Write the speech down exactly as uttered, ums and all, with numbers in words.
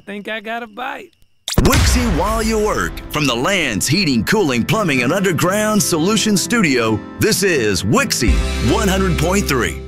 think I got a bite. Wixie while you work. From the Land's Heating, Cooling, Plumbing, and Underground Solutions Studio, this is Wixie one hundred point three.